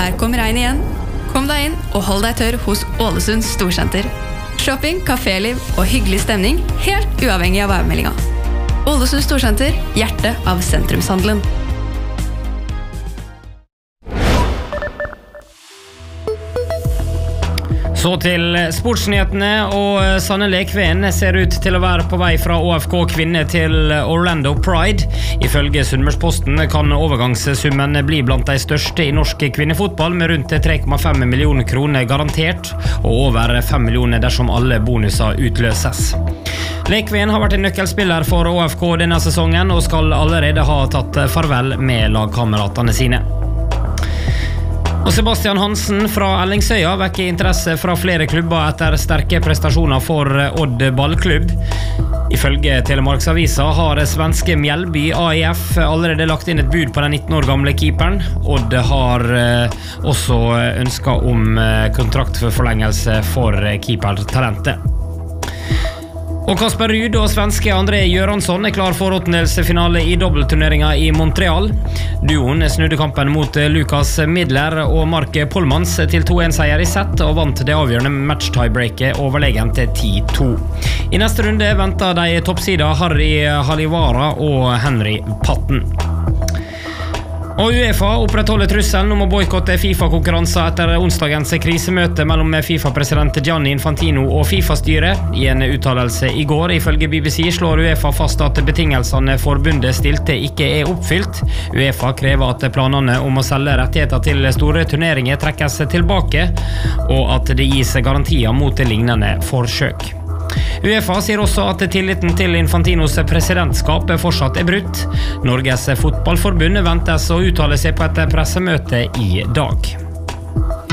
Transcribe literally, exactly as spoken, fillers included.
her kommer regn igjen. Kom deg inn og hold deg tørr hos Ålesund Storsenter. Shopping, kaféliv og hyggelig stemning, helt uavhengig av værmeldinga. Ålesund Storsenter, hjertet av sentrumshandelen. Så til sportsnyhetene, og Sanne Lekven ser ut til å være på vei fra Å F K Kvinne til Orlando Pride. Ifølge Sunnmørsposten kan overgangssummen bli blant de største i norsk kvinnefotball, med rundt tre komma fem millioner kroner garantert, og over fem millioner dersom alle bonuser utløses. Lekven har vært en nøkkelspiller for Å F K denne sesongen, og skal allerede ha tatt farvel med lagkameratene sine. Og Sebastian Hansen fra Ellingsøya vekker interesse fra flere klubber etter sterke prestasjoner for Odd ballklubb. Ifølge Telemarksavisa har svenske Mjellby A I F allerede lagt inn et bud på den nitten år gamle keeperen. Odd har også ønsket om kontraktforlengelse for keepertalentet. Og Kasper Ruud og svenske André Göransson er klar for åttendelsfinale i dobbeltturneringen i Montreal. Duoen snudde kampen mot Lukas Midler og Mark Polmans til to en seier i sett, og vant det avgjørende match-tiebreaket overlegent til ti to. I neste runde venter de toppsida Harry Halivara og Henry Patten. Og UEFA opprettholder trusselen om å boykotte FIFA-konkurranser etter onsdagens krisemøte mellom FIFA-president Gianni Infantino og FIFA-styret. I en uttalelse i går, ifølge B B C, slår UEFA fast at betingelsene forbundet stilte ikke er oppfylt. UEFA krever at planene om å selge rettigheter til store turneringer trekkes tilbake, og at det gis garantier mot lignende forsøk. UEFA sier også at tilliten til Infantinos presidentskap fortsatt er brutt. Norges fotballforbund ventes å uttale seg på et pressemøte i dag.